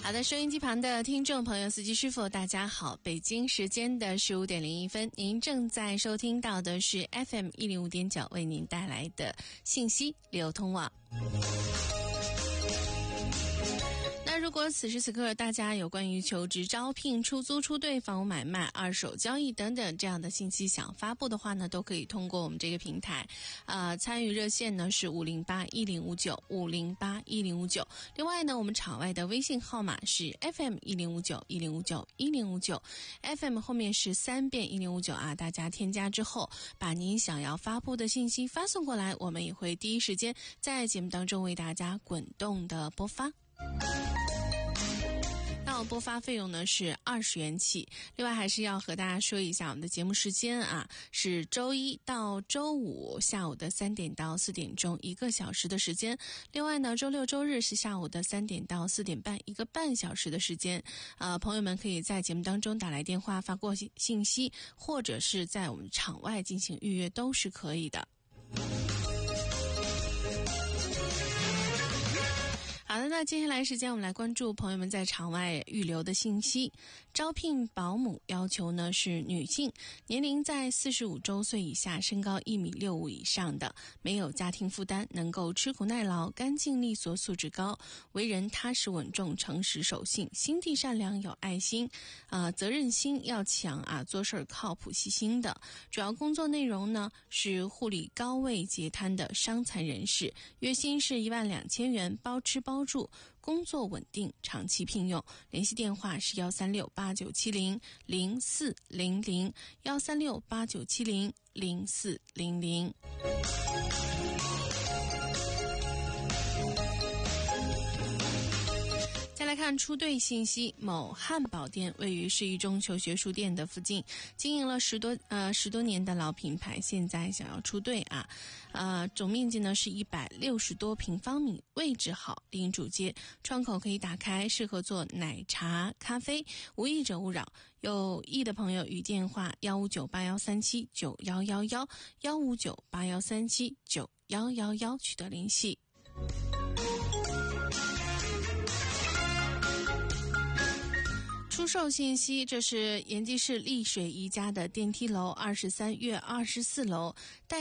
好的，收音机旁的听众朋友、司机师傅，大家好！北京时间的15点01分，您正在收听到的是 FM 105.9为您带来的信息流通网。那如果此时此刻大家有关于求职、招聘、出租、出队、房屋买卖、二手交易等等这样的信息想发布的话呢，都可以通过我们这个平台。参与热线呢是5081059 5081059。另外呢，我们场外的微信号码是 FM 1059 1059 1059 FM 后面是3遍1059啊，大家添加之后，把您想要发布的信息发送过来，我们也会第一时间在节目当中为大家滚动的播发。那我播发费用呢是20元起。另外还是要和大家说一下我们的节目时间啊，是周一到周五下午的3点到4点钟1个小时的时间。另外呢，周六周日是下午的3点到4点半1个半小时的时间。朋友们可以在节目当中打来电话发过信息，或者是在我们场外进行预约都是可以的。好的，那接下来时间我们来关注朋友们在场外预留的信息。招聘保姆要求呢是女性，年龄在45周岁以下，身高1.65米以上的，没有家庭负担，能够吃苦耐劳，干净利索，素质高，为人踏实稳重，诚实守信，心地善良，有爱心，责任心要强啊，做事靠谱细心的。主要工作内容呢是护理高位截瘫的伤残人士，月薪是12000元，包吃包住，工作稳定，长期聘用。联系电话是13689700400 13689700400。再来看出队信息，某汉堡店位于市一中求学书店的附近，经营了十多年的老品牌，现在想要出队啊。总面积呢是160多平方米，位置好，临主街，窗口可以打开，适合做奶茶、咖啡，无意者勿扰。有意的朋友与电话15981379111 15981379111取得联系。出售信息，这是延吉市丽水一家的电梯楼23-24楼。